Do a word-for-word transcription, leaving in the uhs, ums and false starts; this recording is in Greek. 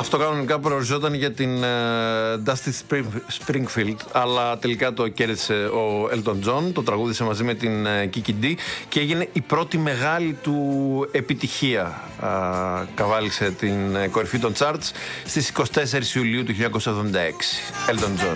Αυτό κανονικά προοριζόταν για την uh, Dusty Springfield, αλλά τελικά το κέρδισε ο Elton John, το τραγούδισε μαζί με την uh, Kiki D και έγινε η πρώτη μεγάλη του επιτυχία. Uh, καβάλισε την uh, κορυφή των charts στις εικοστή τέταρτη Ιουλίου του χίλια εννιακόσια εβδομήντα έξι. Elton John.